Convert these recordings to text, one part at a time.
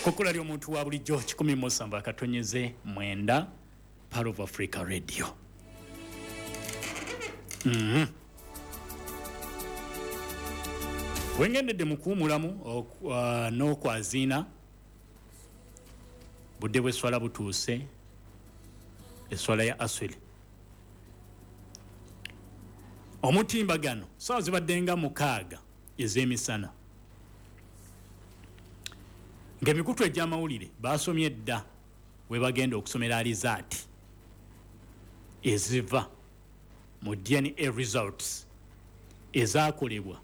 Kokula lyo muntu wa bulijjo 107 akatonyeze 9 Part of Africa Radio. Wengendedde mukuumulamu n'okwazina budde bw'esswala butuuse esswala ya aswili omutimbagano sawa zibadde nga 6 ez'emisana ng'emikutu egy'amawulire baasomye dda we bagenda okusomera alizaati eziva mu DNA results ezaakolebwa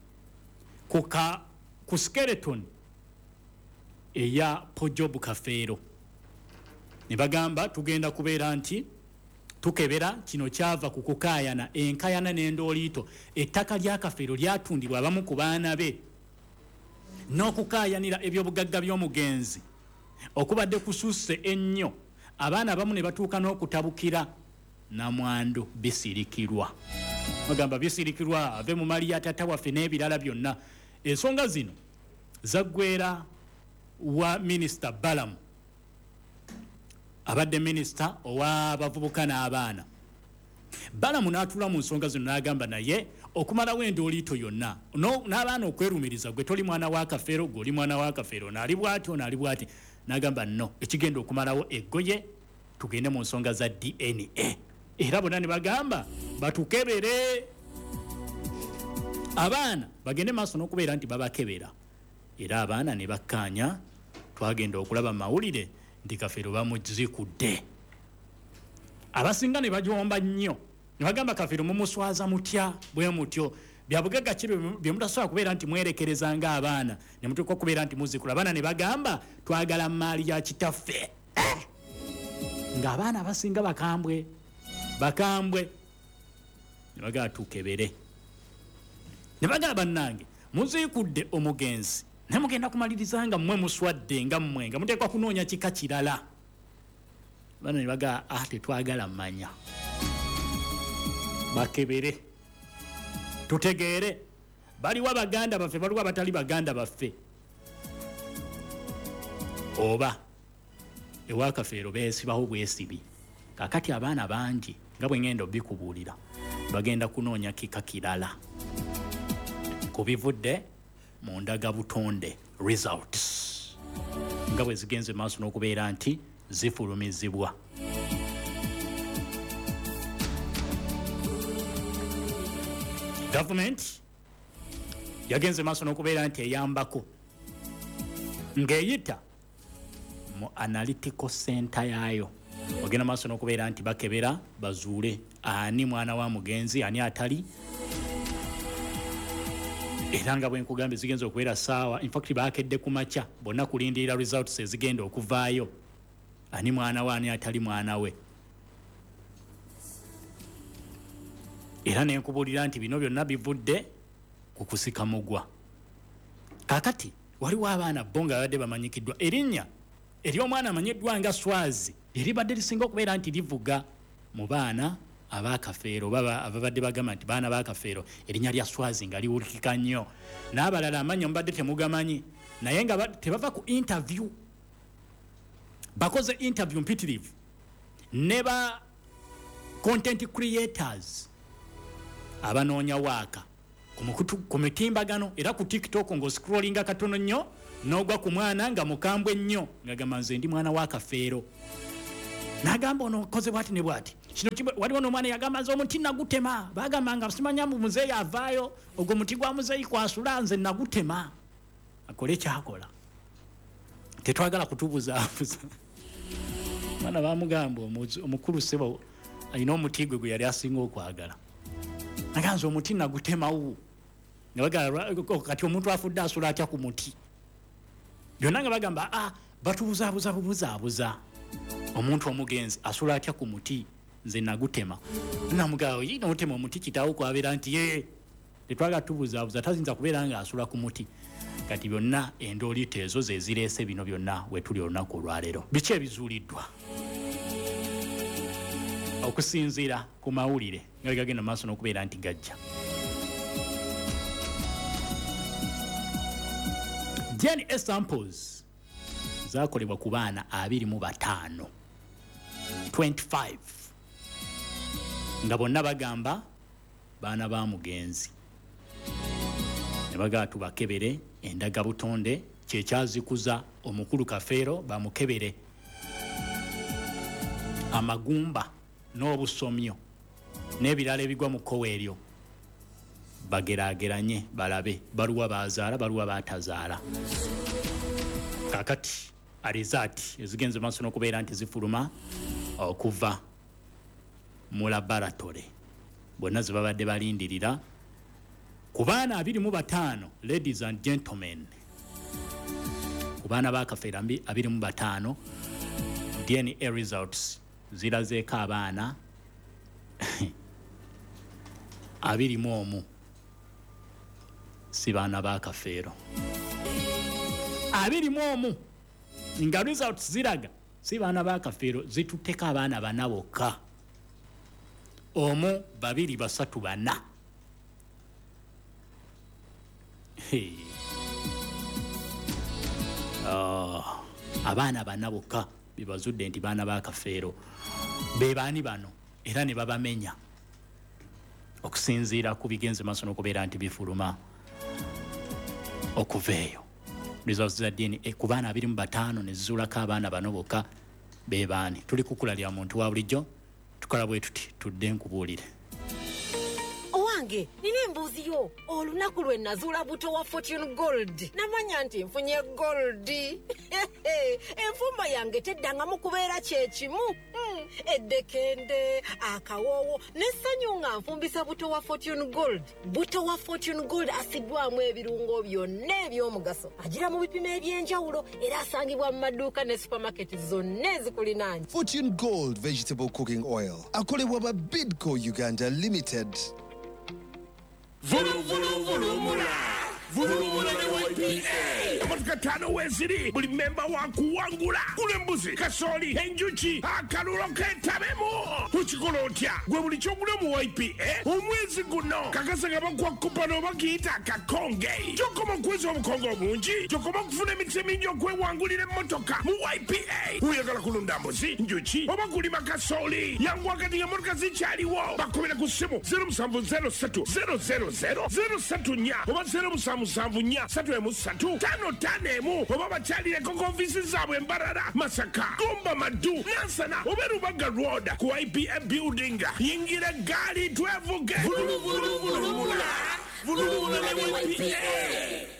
ku skeleton eya Pojobu Kafeero ne bagamba tugenda kubeera nti tukebera kino kyava ku kukaayana enkayana n'endooliito ettaka lya Kafeero lyatundibwa abamu ku baana be n'okukaayanira ebyobugagga by'omugenzi okubadde kususse ennyo abaana abamu ne batuuka n'okutabukira Namwandu bisirikirwa bagamba bisirikirwa ave mu mali ya tata waffe n'ebirala byonna ensonga zino zaggwera wa Minister Balamu abadde Minister ow'abavubuka n'abaana Balamu n'atula mu nsonga zino n'agamba naye okumalawo endooliito yonna n'abaana okwerumiriza gwe toli mwana wa Kafeero gwe oli mwana wa Kafeero n'ali bw'ati n'agamba no ekigenda okumalawo eggoye tugende mu nsonga za DNA era bonna ne bagamba batukebere abaana bagende maaso n'okubeera nti babakebera era abaana ne bakkaanya twagenda okulaba mawulire nti Kafeero bamuzikudde abasinga ne bajomba nnyo ne bagamba Kafeero mumuswaza mutya bwe mutyo byabugagga ki bye mutasobola kubeera nti mwerekereza ng'abaana ne mutuuka okubeera nti muzikula abaana ne bagamba twagala maali ya kitaffe ng'abaana abasinga bakambwe ne bagamba tukebere ne bagamba bannange muzikudde omugenzi ne mugenda kumaliriza nga mmwe muswadde nga mmwe nga muteekwa kunoonya kika kirala bano ne bagamba tetwagala mmanya bakebere tutegeere baliwo baganda baffe baliwo abatali baganda baffe oba ewa Kafeero beesibaho bwesibi kakati abaana bangi nga bwe ngenda obikubuulira bagenda kunoonya kika kirala ku bivudde mu ndagabutonde results nga bwe zigenze maaso n'okubeera nti zifulumizibwa Government yagenze maaso n'okubeera nti eyambako ng'eyita mu analytical center yaayo ogenda maaso n'okubeera nti bakebera bazuule ani mwana wa mugenzi ani atali era nga bwe nkugambye zigenze okubeera saawa in fact baakedde ku makya bonna kulindirira results ezigenda okuvaayo ani mwana we ani atali mwana we era ne nkubuulira nti bino byonna bivudde ku kusika mugwa kakati waliwo abaana bo nga babadde bamanyikiddwa erinnya ery'omwana amanyiddwa nga Swazi eribadde lisinga okubeera nti livuga mu baana aba Kafeero baba ababadde bagamba nti baana ba Kafeero erinnya lya Swazi nga liwulikika nnyo n'abalala amannya mubadde temugamanyi naye nga tebava ku interview bakoze interview mpitirivu ne ba content creators abanoonya waaka ku mitimbagano era ku TikTok ng'oscrollinga katono nnyo n'ogwa ku mwana nga mukambwe nnyo ng'agamba nze ndi mwana wa Kafeero n'agamba ono okoze bwati ne bwati kino waliwo n'omwana yagamba nze omuti nagutema bagamba nga simanya mu muzeeyi avaayo ogwo muti gwa muzeeyi kwasula nze nagutema akole kyakola tetwagala kutubuzaabuza mwana bamugamba omukulu sebo alina omuti gwe yali asinga okwagala naganze omuti nagutemawo nga bagala kati omuntu afudde asula atya ku muti byonna nga bagamba batubuzaabuza omuntu omugenzi asula atya ku muti nze nagutema namugamba yina otema omuti kitaawo kwabeera nti ye tetwagala tubuzaabuza taziyinza kubeera nga asula ku muti kati byonna endooliito ezo ze zireese bino byonna we tuli olunaku olwaleero biki ebizuuliddwa okusinziira ku mawulire nga gagenda maaso n'okubeera nti gajja DNA samples zaakolebwa ku baana 25 25 nga bonna bagamba baana ba mugenzi ne bagamba tubakebere endaga butonde kyekyazikuza omukulu Kafeero bamukebere amagumba n'obusomyo n'ebirala ebigwa mu kkowa eryo bageraageranye balabe baluwa bazaala baluwa batazaala. Kakati alizaati ezigenze maaso n'okubeera nti zifuluma okuva mu laboratory bonna ze babadde balindirira ku baana 25 ladies and gentlemen ku baana ba Kafeero 25 DNA results zirazeeko abaana 21 si baana ba Kafeero 21 nga results ziraga si baana ba Kafeero zitutteko abaana 4 bokka omu 2 3 4 abaana 4 bokka bibazudde nti baana ba Kafeero be baani bano era ne babamenya okusinziira ku bigenze maaso n'okubeera nti bifuluma okuveeyo results za DNA ku baana 25 ne zizuulako abaana 4 bokka be baani. Tuli kukulalya muntu wa bulijjo tukola bwe tuti tudde nkubuulire owange nina embuuzi yo olunaku lwe nazuula buto wa Fortune Gold namanya nti nfunye gold enfumba yange teddangamu kubeera kyekimu eddekende akawoowo n'essanyu nga nfumbisa buto wa Fortune Gold. Buto wa Fortune Gold asiddwamu ebirungo byonna eby'omugaso agira mu bipimo eby'enjawulo era asangibwa mu maduuka ne supermarket zonna ezikulinaanye. Fortune Gold vegetable cooking oil akolebwa ba Bidco Uganda Limited. Vulumula ne YPA amatuka 5 weziri buli memba wakuwangula kulembuzi kasoli enjuki akalulo ketabemu ukikola otya gwe buli kyogula mu YPA omwezi guno kakasa nga bakuwa kupano bakiyita akakonge kyokoma kwezi obukongo obungi kyokoma kufuna emikisa emingi okwewangulira emmotoka mu YPA uyagala kulunda mbuzi njuki oba kulima kasoli yangu wakati nga motoka zikyaliwo bakubira ku ssimu 0703 000 034 oba 0774 oba bakyalireko konfisi zaabwe Mbarara Masaka Gomba Madu Nansana oba Rubaga Road ku IPA building yingira gaali twevuge vulumula ne YPA.